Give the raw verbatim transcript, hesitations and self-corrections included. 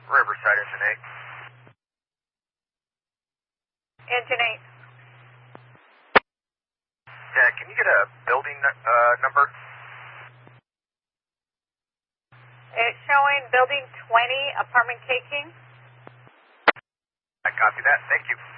Riverside, engine eight. Engine eight. Yeah, can you get a building uh, number? It's showing building twenty, apartment K King. I copy that. Thank you.